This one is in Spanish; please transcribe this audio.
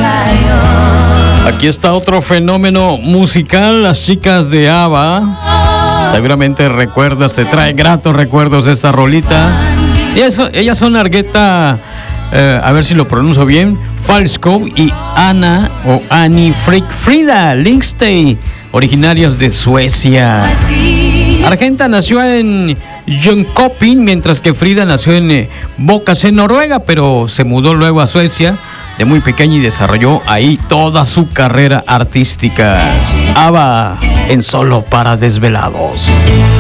Aquí está otro fenómeno musical, las chicas de ABBA. Seguramente recuerdas, te trae gratos recuerdos esta rolita. Y eso, ellas son Argueta, a ver si lo pronuncio bien, Falskov y Annie Frida Lindstedt, originarios de Suecia. Argenta nació en Jönköping, mientras que Frida nació en Bocas, en Noruega, pero se mudó luego a Suecia de muy pequeña y desarrolló ahí toda su carrera artística. ABBA en Solo para Desvelados.